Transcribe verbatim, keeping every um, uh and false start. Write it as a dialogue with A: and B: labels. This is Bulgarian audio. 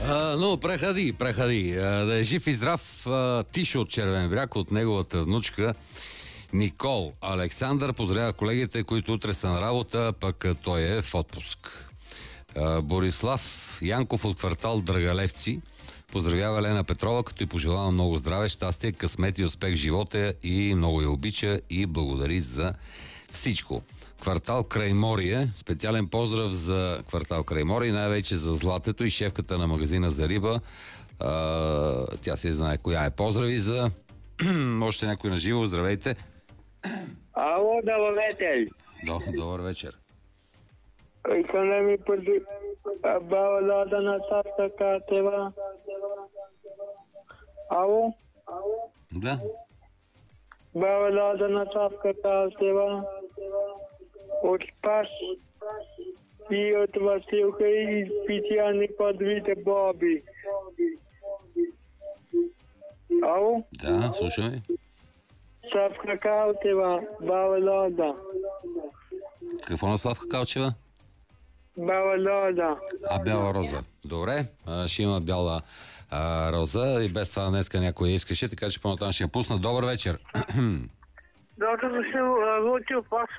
A: А, но преходи, преходи. А, да е жив и здрав а, Тишо от Червен бряг, от неговата внучка Никол. Александър поздравява колегите, които утре са на работа, пък а, той е в отпуск. А, Борислав Янков от квартал Драгалевци поздравява Лена Петрова, като й пожелава много здраве, щастие, късмет и успех в живота и много я обича и благодари за всичко. Квартал Крайморие, специален поздрав за квартал Крайморие, най-вече за Златето и шефката на магазина за риба. А, тя си знае коя е. Поздрави за още някой на живо. Здравейте.
B: Ало, добър вечер.
A: До, добър вечер.
B: Искам да ми поди балада на Савка Катева. Ало?
A: Да.
B: Балада на Савка Катева. От Спас и от Василка и специални подвите Боби. Ало?
A: Да, слушаме.
B: Савка Катева, балада.
A: Какво на Славка Калчева?
B: Балада.
A: А, бяла роза. Добре, а, ще има бяла а, роза и без това днеска някой искаше, така че по-натам ще я пусна. Добър вечер.
B: Доктор Васил Лучев, аз